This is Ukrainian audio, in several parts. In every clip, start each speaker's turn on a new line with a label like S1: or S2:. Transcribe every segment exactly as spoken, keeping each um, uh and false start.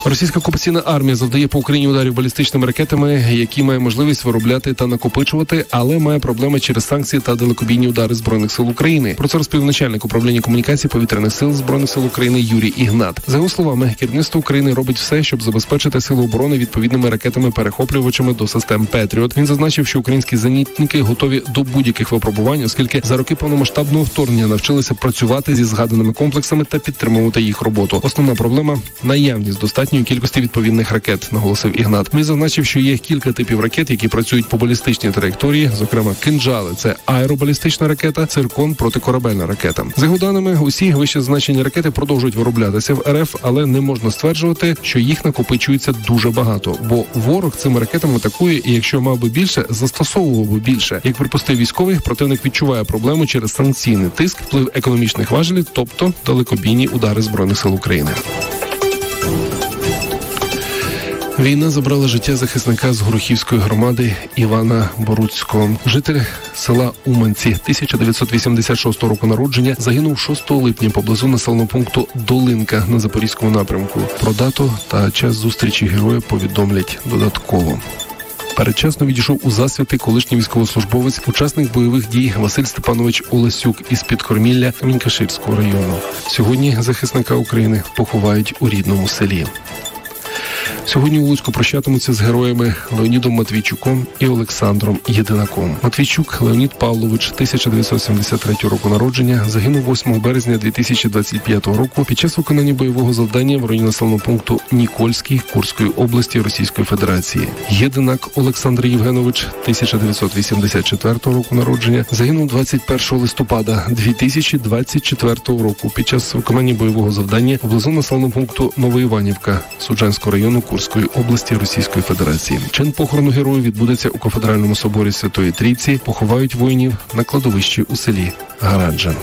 S1: Російська окупаційна армія завдає по Україні ударів балістичними ракетами, які має можливість виробляти та накопичувати, але має проблеми через санкції та далекобійні удари Збройних сил України. Про це розповів начальник управління комунікацій повітряних сил Збройних сил України Юрій Ігнат. За його словами, керівництво України робить все, щоб забезпечити сили оборони відповідними ракетами-перехоплювачами до систем Петріот. Він зазначив, що українські зенітники готові до будь-яких випробувань, оскільки за роки повномасштабного вторгнення навчилися працювати зі згаданими комплексами та підтримувати їх роботу. Основна проблема – наявність достатньої кількості відповідних ракет, наголосив Ігнат. Він зазначив, що є кілька типів ракет, які працюють по балістичній траєкторії, зокрема «Кинджали» – це аеробалістична ракета, «Циркон» – протикорабельна ракета. За його даними, усі вище зазначені ракети продовжують вироблятися в РФ, але не можна стверджувати, що їх накопичується дуже багато, бо ворог цими ракетами атакує, і якщо мав би більше, застосовував би більше. Як припустив військовий, противник відчуває проблему через санкційний тиск, вплив економічних важелів, тобто далекобійні удари Збройних сил України. Війна забрала життя захисника з Горохівської громади Івана Боруцького. Житель села Уманці тисяча дев'ятсот вісімдесят шостого року народження загинув шостого липня поблизу населеного пункту Долинка на Запорізькому напрямку. Про дату та час зустрічі героя повідомлять додатково. Передчасно відійшов у засвіти колишній військовослужбовець, учасник бойових дій Василь Степанович Олесюк із Підкормілля Мінькаширського району. Сьогодні захисника України поховають у рідному селі. Сьогодні у Луцьку прощатимуться з героями Леонідом Матвійчуком і Олександром Єдинаком. Матвійчук Леонід Павлович, тисяча дев'ятсот сімдесят третього року народження, загинув восьмого березня дві тисячі двадцять п'ятого року під час виконання бойового завдання в районі населеного пункту Нікольський Курської області Російської Федерації. Єдинак Олександр Євгенович, тисяча дев'ятсот вісімдесят четвертого року народження, загинув двадцять першого листопада дві тисячі двадцять четвертого року під час виконання бойового завдання поблизу населеного пункту Новоіванівка Суджанського району Курської області Російської Федерації. Чин похорону героїв відбудеться у Кафедральному соборі Святої Трійці. Поховають воїнів на кладовищі у селі Гараджа.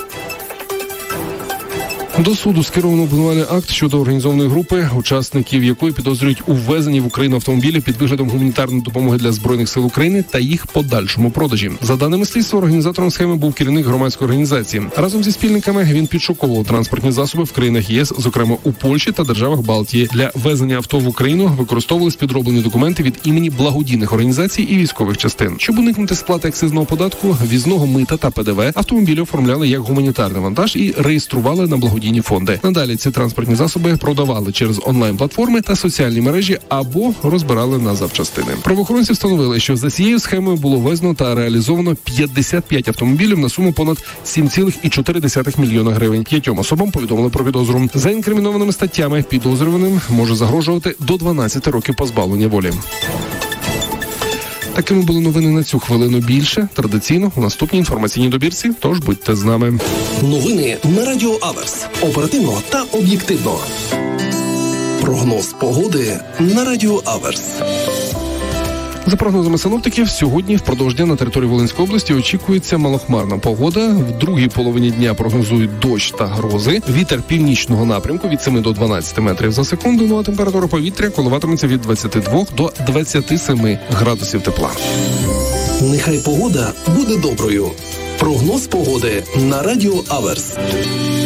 S1: До суду скеровано обвинувальний акт щодо організованої групи, учасників якої підозрюють у ввезенні в Україну автомобілів під виглядом гуманітарної допомоги для Збройних сил України та їх подальшому продажі. За даними слідства, організатором схеми був керівник громадської організації. Разом зі спільниками він підшуковував транспортні засоби в країнах ЄС, зокрема у Польщі та державах Балтії. Для ввезення авто в Україну використовувались підроблені документи від імені благодійних організацій і військових частин. Щоб уникнути сплати акцизного податку, ввізного мита та ПДВ, автомобілі оформляли як гуманітарний вантаж і реєстрували на благодійні фонди. Надалі ці транспортні засоби продавали через онлайн-платформи та соціальні мережі або розбирали на запчастини. Правоохоронці встановили, що за цією схемою було ввезено та реалізовано п'ятдесят п'ять автомобілів на суму понад сім цілих чотири десятих мільйона гривень. П'ятьом особам повідомили про підозру. За інкримінованими статтями підозрюваним може загрожувати до дванадцяти років позбавлення волі. Такими були новини на цю хвилину. Більше традиційно у наступній інформаційній добірці, тож будьте з нами.
S2: Новини на Радіо Аверс. Оперативно та об'єктивно. Прогноз погоди на Радіо Аверс.
S1: За прогнозами синоптиків, сьогодні впродовж дня на території Волинської області очікується малохмарна погода. В другій половині дня прогнозують дощ та грози. Вітер північного напрямку від семи до дванадцяти метрів за секунду. Ну а температура повітря коливатиметься від двадцяти двох до двадцяти семи градусів тепла.
S2: Нехай погода буде доброю. Прогноз погоди на Радіо Аверс.